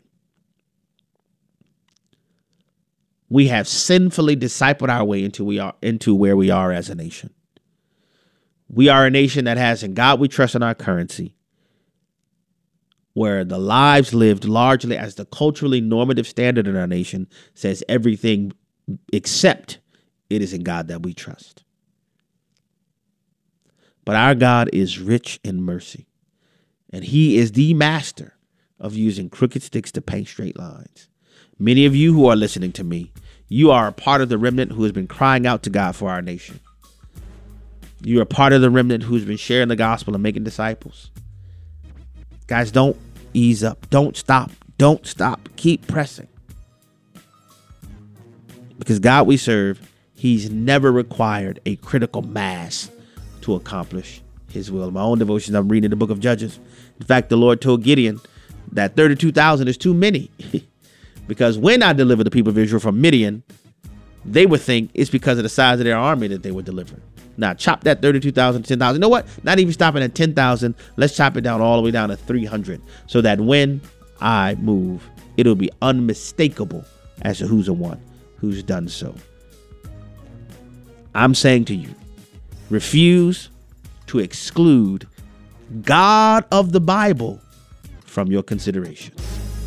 We have sinfully discipled our way into we are into where we are as a nation. We are a nation that has in God we trust in our currency, where the lives lived largely as the culturally normative standard in our nation says everything except it is in God that we trust. But our God is rich in mercy, and he is the master of using crooked sticks to paint straight lines. Many of you who are listening to me, you are a part of the remnant who has been crying out to God for our nation. You are part of the remnant who's been sharing the gospel and making disciples. Guys, don't ease up. Don't stop. Don't stop. Keep pressing. Because God we serve, he's never required a critical mass to accomplish his will. In my own devotions, I'm reading the book of Judges. In fact, the Lord told Gideon that thirty-two thousand is too many. Because when I deliver the people of Israel from Midian, they would think it's because of the size of their army that they were delivered. Now, chop that thirty-two thousand to ten thousand. You know what? Not even stopping at ten thousand. Let's chop it down all the way down to three hundred so that when I move, it'll be unmistakable as to who's the one who's done so. I'm saying to you, refuse to exclude God of the Bible from your considerations.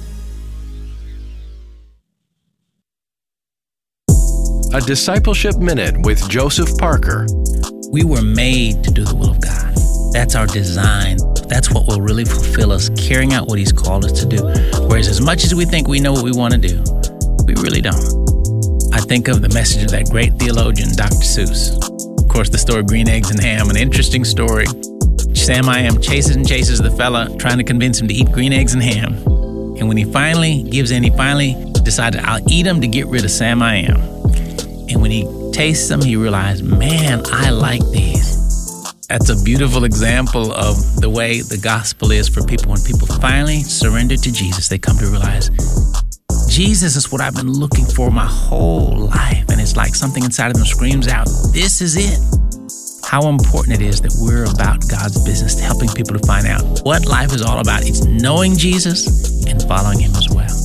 A Discipleship Minute with Joseph Parker. We were made to do the will of God. That's our design. That's what will really fulfill us, carrying out what he's called us to do. Whereas as much as we think we know what we want to do, we really don't. I think of the message of that great theologian, Doctor Seuss. Of course, the story of Green Eggs and Ham, an interesting story. Sam I Am chases and chases the fella, trying to convince him to eat green eggs and ham. And when he finally gives in, he finally decided, I'll eat them to get rid of Sam I Am. And when he tastes them, he realized, man, I like these. That's a beautiful example of the way the gospel is for people. When people finally surrender to Jesus, they come to realize, Jesus is what I've been looking for my whole life. And it's like something inside of them screams out, this is it. How important it is that we're about God's business, helping people to find out what life is all about. It's knowing Jesus and following him as well.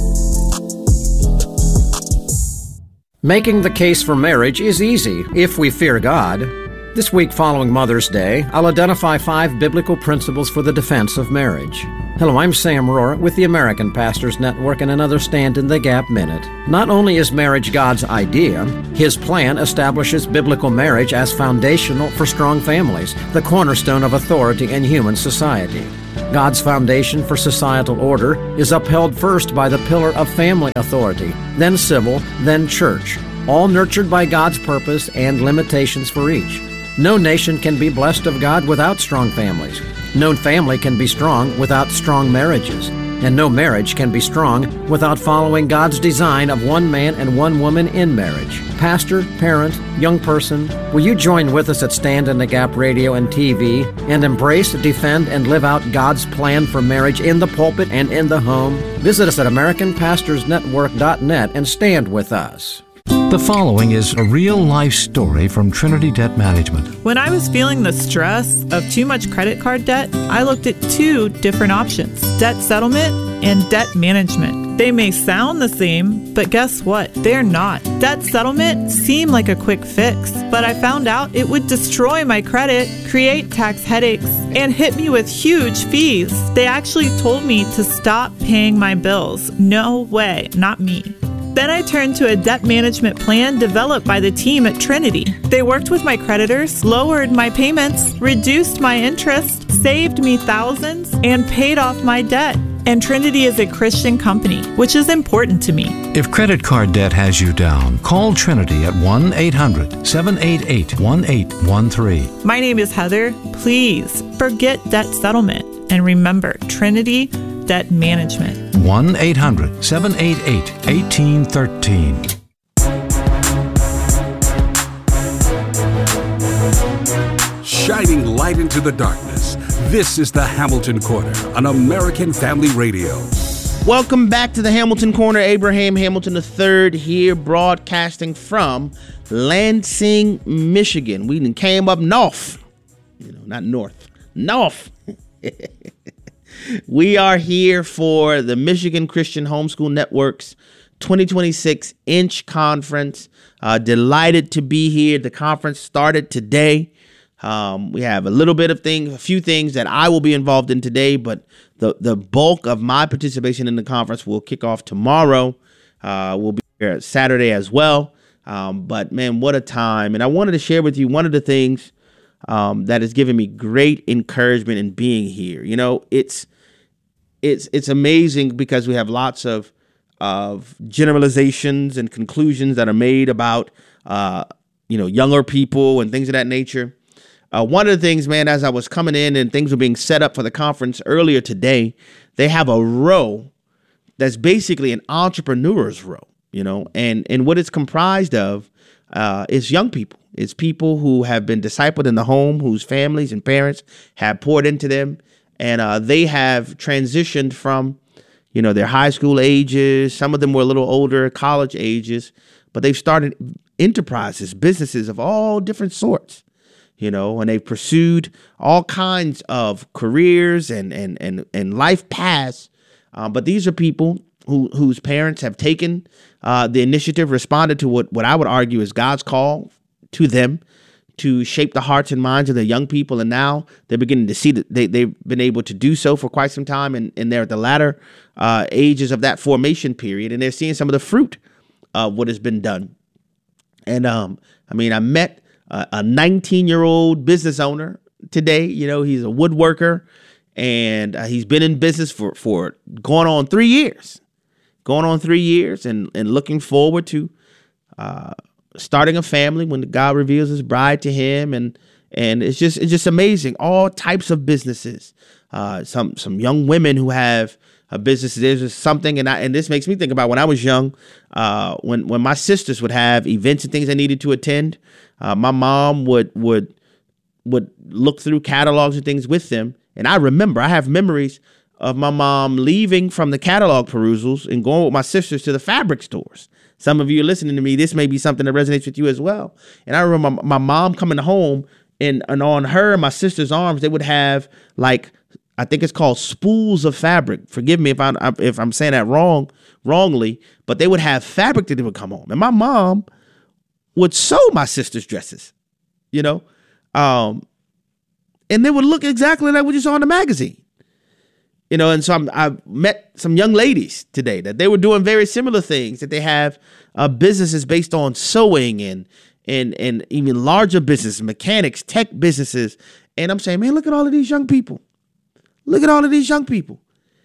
Making the case for marriage is easy if we fear God. This week following Mother's Day, I'll identify five biblical principles for the defense of marriage. Hello, I'm Sam Rohr with the American Pastors Network and another Stand in the Gap Minute. Not only is marriage God's idea, His plan establishes biblical marriage as foundational for strong families, the cornerstone of authority in human society. God's foundation for societal order is upheld first by the pillar of family authority, then civil, then church, all nurtured by God's purpose and limitations for each. No nation can be blessed of God without strong families. No family can be strong without strong marriages. And no marriage can be strong without following God's design of one man and one woman in marriage. Pastor, parent, young person, will you join with us at Stand in the Gap Radio and T V and embrace, defend, and live out God's plan for marriage in the pulpit and in the home? Visit us at American Pastors Network dot net and stand with us. The following is a real-life story from Trinity Debt Management. When I was feeling the stress of too much credit card debt, I looked at two different options, debt settlement and debt management. They may sound the same, but guess what? They're not. Debt settlement seemed like a quick fix, but I found out it would destroy my credit, create tax headaches, and hit me with huge fees. They actually told me to stop paying my bills. No way, not me. Then I turned to a debt management plan developed by the team at Trinity. They worked with my creditors, lowered my payments, reduced my interest, saved me thousands, and paid off my debt. And Trinity is a Christian company, which is important to me. If credit card debt has you down, call Trinity at one eight hundred seven eight eight one eight one three. My name is Heather. Please forget debt settlement and remember Trinity Debt Management. one eight hundred seven eight eight one eight one three. Shining light into the darkness. This is the Hamilton Corner on American Family Radio. Welcome back to the Hamilton Corner. Abraham Hamilton the third here, broadcasting from Lansing, Michigan. We came up north, you know, not north, north. We are here for the Michigan Christian Homeschool Network's twenty twenty-six Inch Conference. Uh, delighted to be here. The conference started today. Um, we have a little bit of things, a few things that I will be involved in today, but the, the bulk of my participation in the conference will kick off tomorrow. Uh, we'll be here Saturday as well. Um, but man, what a time. And I wanted to share with you one of the things um, that has given me great encouragement in being here. You know, it's, it's, it's amazing because we have lots of, of generalizations and conclusions that are made about, uh, you know, younger people and things of that nature. Uh, one of the things, man, as I was coming in and things were being set up for the conference earlier today, they have a row that's basically an entrepreneur's row, you know, and, and what it's comprised of uh, is young people. It's people who have been discipled in the home, whose families and parents have poured into them, and uh, they have transitioned from, you know, their high school ages. Some of them were a little older, college ages, but they've started enterprises, businesses of all different sorts. You know, and they've pursued all kinds of careers and and and, and life paths. Um, but these are people who whose parents have taken uh, the initiative, responded to what, what I would argue is God's call to them to shape the hearts and minds of the young people. And now they're beginning to see that they, they've been able to do so for quite some time. And, and they're at the latter uh, ages of that formation period. And they're seeing some of the fruit of what has been done. And um, I mean, I met Uh, a nineteen-year-old business owner today. You know, he's a woodworker, and uh, he's been in business for, for going on three years, going on three years, and and looking forward to uh, starting a family when God reveals His bride to him, and and it's just it's just amazing. All types of businesses. Uh, some some young women who have uh, businesses. There's something, and I, and this makes me think about when I was young, uh, when when my sisters would have events and things I needed to attend. Uh, my mom would would would look through catalogs and things with them, and I remember I have memories of my mom leaving from the catalog perusals and going with my sisters to the fabric stores. Some of you are listening to me. This may be something that resonates with you as well. And I remember my, my mom coming home, and, and on her and my sister's arms, they would have like, I think it's called spools of fabric. Forgive me if I'm if I'm saying that wrong, wrongly, but they would have fabric that they would come home. And my mom would sew my sister's dresses, you know, um, and they would look exactly like what you saw in the magazine. You know, and so I'm, I met some young ladies today that they were doing very similar things, that they have uh, businesses based on sewing and and and even larger businesses, mechanics, tech businesses. And I'm saying, man, look at all of these young people. Look at all of these young people.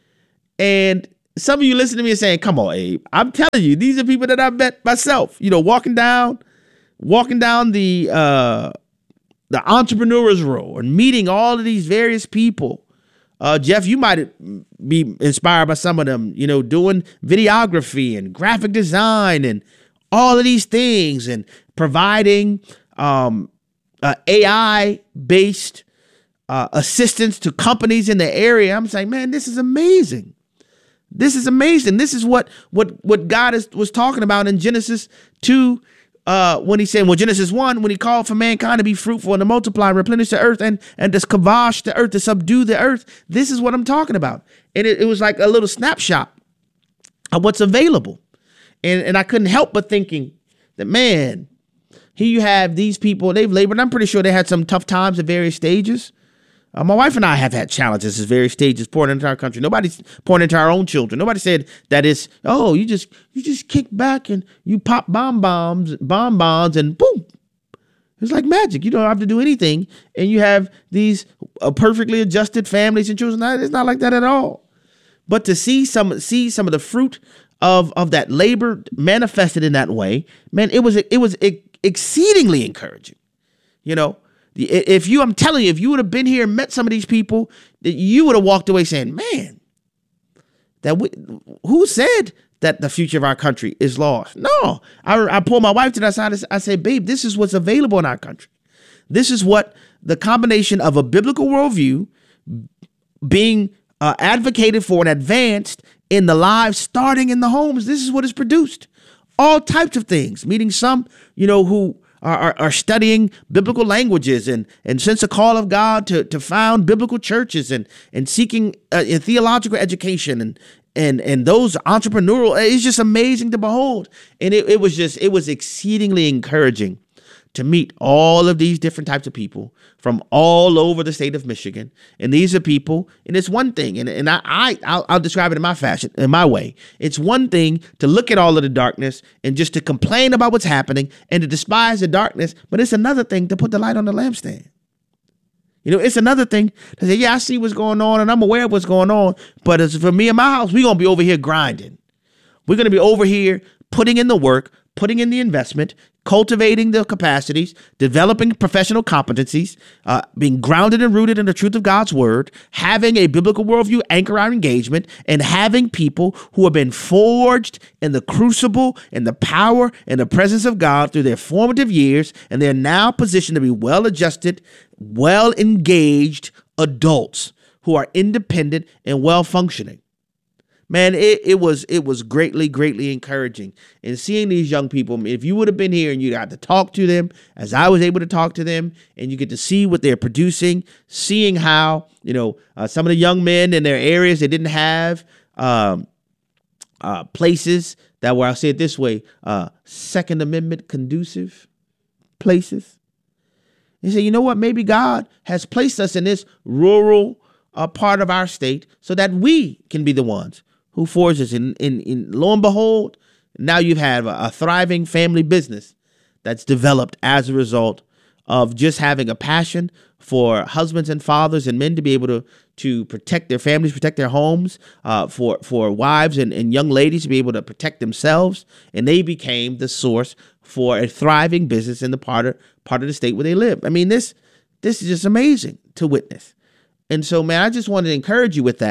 And some of you listen to me and saying, come on, Abe, I'm telling you, these are people that I met myself, you know, walking down, walking down the uh, the entrepreneur's row and meeting all of these various people. Uh, Jeff, you might be inspired by some of them, you know, doing videography and graphic design and all of these things, and providing um, uh, A I-based uh, assistance to companies in the area. I'm saying, man, this is amazing. This is amazing. This is what what what God is, was talking about in Genesis two. Uh, when he said, well, Genesis one, when he called for mankind to be fruitful and to multiply and replenish the earth and, and to kavash the earth, to subdue the earth. This is what I'm talking about. And it, it was like a little snapshot of what's available. And, and I couldn't help but thinking that, man, here you have these people, they've labored. I'm pretty sure they had some tough times at various stages. Uh, my wife and I have had challenges at various stages pouring into our country. Nobody's pouring into our own children. Nobody said that it's, oh, you just you just kick back and you pop bomb bombs, bomb bombs, and boom. It's like magic. You don't have to do anything, and you have these uh, perfectly adjusted families and children. It's not like that at all. But to see some see some of the fruit of of that labor manifested in that way, man, it was it was exceedingly encouraging. You know. If you, I'm telling you, if you would have been here and met some of these people, that you would have walked away saying, man, that we, who said that the future of our country is lost? No, I, I pulled my wife to that side. I said, babe, this is what's available in our country. This is what the combination of a biblical worldview being uh, advocated for and advanced in the lives, starting in the homes. This is what is produced. All types of things, meeting some, you know, who Are, are, are studying biblical languages and, and sense a call of God to, to found biblical churches and, and seeking uh, theological education and, and, and those entrepreneurial. It's just amazing to behold. And it, it was just, it was exceedingly encouraging to meet all of these different types of people from all over the state of Michigan. And these are people, and it's one thing, and, and I, I, I'll, I'll describe it in my fashion, in my way. It's one thing to look at all of the darkness and just to complain about what's happening and to despise the darkness, but it's another thing to put the light on the lampstand. You know, it's another thing to say, yeah, I see what's going on and I'm aware of what's going on, but as for me and my house, we're going to be over here grinding. We're going to be over here putting in the work, putting in the investment, cultivating the capacities, developing professional competencies, uh, being grounded and rooted in the truth of God's word, having a biblical worldview anchor our engagement, and having people who have been forged in the crucible, in the power, and the presence of God through their formative years, and they're now positioned to be well-adjusted, well-engaged adults who are independent and well-functioning. Man, it, it was it was greatly, greatly encouraging. And seeing these young people, if you would have been here and you got to talk to them as I was able to talk to them, and you get to see what they're producing, seeing how, you know, uh, some of the young men in their areas, they didn't have um, uh, places that were, I'll say it this way, uh, Second Amendment conducive places. They say, you know what, maybe God has placed us in this rural uh, part of our state so that we can be the ones who forges in, in, in lo and behold, now you have a, a thriving family business that's developed as a result of just having a passion for husbands and fathers and men to be able to, to protect their families, protect their homes, uh, for, for wives and, and young ladies to be able to protect themselves. And they became the source for a thriving business in the part of, part of the state where they live. I mean, this, this is just amazing to witness. And so, man, I just wanted to encourage you with that.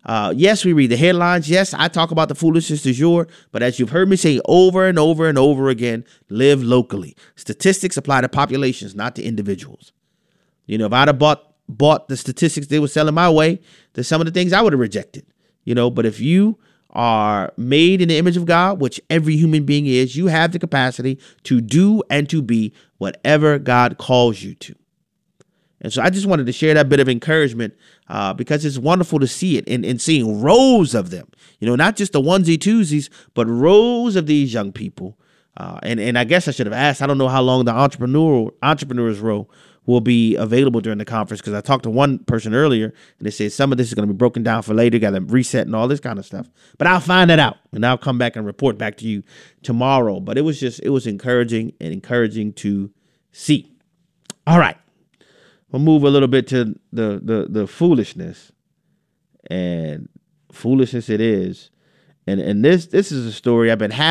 Uh, yes, we read the headlines. Yes, I talk about the foolishness du jour. But as you've heard me say over and over and over again, live locally. Statistics apply to populations, not to individuals. You know, if I'd have bought bought the statistics they were selling my way, there's some of the things I would have rejected. You know, but if you are made in the image of God, which every human being is, you have the capacity to do and to be whatever God calls you to. And so I just wanted to share that bit of encouragement uh, because it's wonderful to see it and, and seeing rows of them, you know, not just the onesie twosies, but rows of these young people. Uh, and, and I guess I should have asked, I don't know how long the entrepreneur entrepreneurs row will be available during the conference, because I talked to one person earlier and they said some of this is going to be broken down for later, got to reset and all this kind of stuff. But I'll find that out and I'll come back and report back to you tomorrow. But it was just, it was encouraging and encouraging to see. All right. We'll move a little bit to the the the foolishness, and foolishness it is. And and this this is a story I've been happy